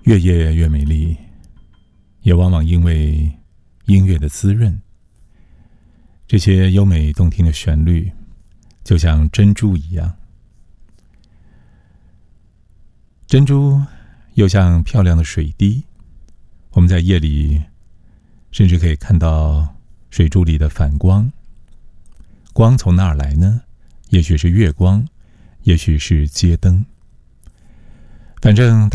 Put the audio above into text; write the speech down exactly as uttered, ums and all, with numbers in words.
越夜越美丽，也往往因为音乐的滋润。这些优美动听的旋律，就像珍珠一样。珍珠又像漂亮的水滴，我们在夜里甚至可以看到水珠里的反光。光从哪儿来呢？也许是月光，也许是街灯。反正